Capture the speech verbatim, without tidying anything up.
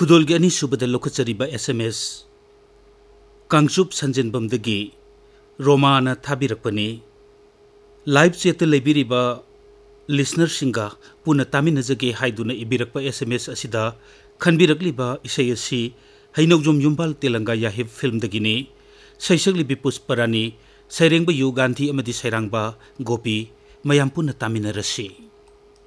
खुदोल के अनीसुबद लोखचरीबा SMS Kangchup संजनबमदगी Romana थाबिरकपनी live चेट लेबिरिबा listener सिंगा पुना तामिनजगे हाइदुना इबिरकपा एसएमएस असिदा खनबिरकलिबा इसै असि हैनौजोम युम्बाल तेलंगा याहिब फिल्म दगिनी सैसगलिबि पुष्परानी सैरेंबा यु गांधी अमदि सैरांबा गोपी मयाम पुना तामिनरसी।